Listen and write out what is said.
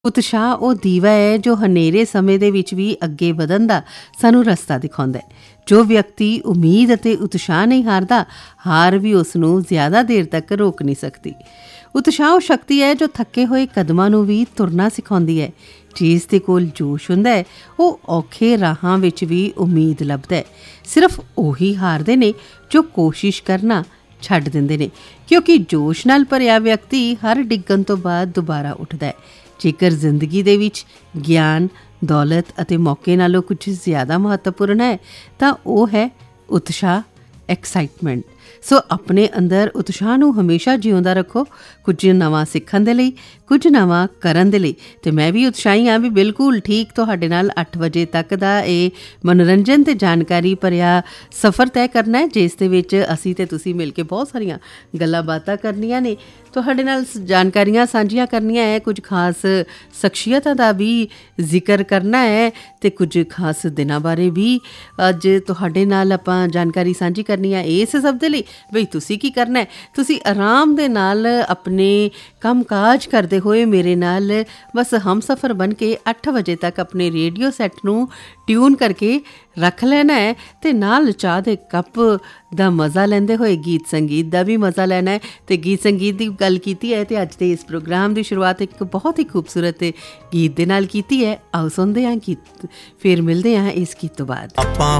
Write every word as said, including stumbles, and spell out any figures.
ਉਤਸ਼ਾਹ ਉਹ ਦੀਵਾ ਹੈ ਜੋ ਹਨੇਰੇ ਸਮੇਂ ਦੇ ਵਿੱਚ ਵੀ ਅੱਗੇ ਵਧਣ ਦਾ ਸਾਨੂੰ ਰਸਤਾ ਦਿਖਾਉਂਦਾ ਹੈ। ਜੋ ਵਿਅਕਤੀ ਉਮੀਦ ਅਤੇ ਉਤਸ਼ਾਹ ਨਹੀਂ ਹਾਰਦਾ, ਹਾਰ ਵੀ ਉਸ ਨੂੰ ਜ਼ਿਆਦਾ ਦੇਰ ਤੱਕ ਰੋਕ ਨਹੀਂ ਸਕਦੀ। ਉਤਸ਼ਾਹ ਉਹ ਸ਼ਕਤੀ ਹੈ ਜੋ ਥੱਕੇ ਹੋਏ ਕਦਮਾਂ ਨੂੰ ਵੀ ਤੁਰਨਾ ਸਿਖਾਉਂਦੀ ਹੈ। ਜਿਸ ਦੇ ਕੋਲ ਜੋਸ਼ ਹੁੰਦਾ ਹੈ ਉਹ ਔਖੇ ਰਾਹਾਂ ਵਿੱਚ ਵੀ ਉਮੀਦ ਲੱਭਦਾ ਹੈ। ਸਿਰਫ ਉਹੀ ਹਾਰਦੇ ਨੇ ਜੋ ਕੋਸ਼ਿਸ਼ ਕਰਨਾ ਛੱਡ ਦਿੰਦੇ ਨੇ, ਕਿਉਂਕਿ ਜੋਸ਼ ਨਾਲ ਭਰਿਆ ਵਿਅਕਤੀ ਹਰ ਡਿੱਗਣ ਤੋਂ ਬਾਅਦ ਦੁਬਾਰਾ ਉੱਠਦਾ ਹੈ। ਜੇਕਰ ਜ਼ਿੰਦਗੀ ਦੇ ਵਿੱਚ ਗਿਆਨ, ਦੌਲਤ ਅਤੇ ਮੌਕੇ ਨਾਲੋਂ ਕੁਝ ਜ਼ਿਆਦਾ ਮਹੱਤਵਪੂਰਨ ਹੈ ਤਾਂ ਉਹ ਹੈ ਉਤਸ਼ਾਹ, ਐਕਸਾਈਟਮੈਂਟ। ਸੋ ਆਪਣੇ ਅੰਦਰ ਉਤਸ਼ਾਹ ਨੂੰ ਹਮੇਸ਼ਾ ਜਿਉਂਦਾ ਰੱਖੋ, ਕੁਝ ਨਵਾਂ ਸਿੱਖਣ ਦੇ ਲਈ, ਕੁਝ ਨਵਾਂ ਕਰਨ ਦੇ ਲਈ। ਅਤੇ ਮੈਂ ਵੀ ਉਤਸ਼ਾਹੀ ਹਾਂ ਵੀ ਬਿਲਕੁਲ ਠੀਕ ਤੁਹਾਡੇ ਨਾਲ ਅੱਠ ਵਜੇ ਤੱਕ ਦਾ ਇਹ ਮਨੋਰੰਜਨ ਅਤੇ ਜਾਣਕਾਰੀ ਭਰਿਆ ਸਫ਼ਰ ਤੈਅ ਕਰਨਾ ਹੈ, ਜਿਸ ਦੇ ਵਿੱਚ ਅਸੀਂ ਅਤੇ ਤੁਸੀਂ ਮਿਲ ਕੇ ਬਹੁਤ ਸਾਰੀਆਂ ਗੱਲਾਂ ਬਾਤਾਂ ਕਰਨੀਆਂ ਨੇ, ਤੁਹਾਡੇ ਨਾਲ ਜਾਣਕਾਰੀਆਂ ਸਾਂਝੀਆਂ ਕਰਨੀਆਂ ਹੈ, ਕੁਝ ਖਾਸ ਸ਼ਖਸੀਅਤਾਂ ਦਾ ਵੀ ਜ਼ਿਕਰ ਕਰਨਾ ਹੈ ਅਤੇ ਕੁਝ ਖਾਸ ਦਿਨਾਂ ਬਾਰੇ ਵੀ ਅੱਜ ਤੁਹਾਡੇ ਨਾਲ ਆਪਾਂ ਜਾਣਕਾਰੀ ਸਾਂਝੀ ਕਰਨੀ ਹੈ। ਇਸ ਸਭ ਦੇ ਲਈ ਬਈ ਤੁਸੀਂ ਕੀ ਕਰਨਾ ਹੈ, ਤੁਸੀਂ ਆਰਾਮ ਦੇ ਨਾਲ ਆਪਣੇ ਕੰਮ ਕਾਜ ਕਰਦੇ ਹੋਏ ਮੇਰੇ ਨਾਲ ਬਸ ਹਮਸਫ਼ਰ ਬਣ ਕੇ ਅੱਠ ਵਜੇ ਤੱਕ ਆਪਣੇ ਰੇਡੀਓ ਸੈੱਟ ਨੂੰ ਟਿਊਨ ਕਰਕੇ ਰੱਖ ਲੈਣਾ ਹੈ ਅਤੇ ਨਾਲ ਚਾਹ ਦੇ ਕੱਪ ਦਾ ਮਜ਼ਾ ਲੈਂਦੇ ਹੋਏ ਗੀਤ ਸੰਗੀਤ ਦਾ ਵੀ ਮਜ਼ਾ ਲੈਣਾ ਹੈ। ਅਤੇ ਗੀਤ ਸੰਗੀਤ ਦੀ ਗੱਲ ਕੀਤੀ ਹੈ ਅਤੇ ਅੱਜ ਦੇ ਇਸ ਪ੍ਰੋਗਰਾਮ ਦੀ ਸ਼ੁਰੂਆਤ ਇੱਕ ਬਹੁਤ ਹੀ ਖੂਬਸੂਰਤ ਗੀਤ ਦੇ ਨਾਲ ਕੀਤੀ ਹੈ। ਆਓ ਸੁਣਦੇ ਹਾਂ ਗੀਤ, ਫਿਰ ਮਿਲਦੇ ਹਾਂ ਇਸ ਗੀਤ ਤੋਂ ਬਾਅਦ। ਆਪਾਂ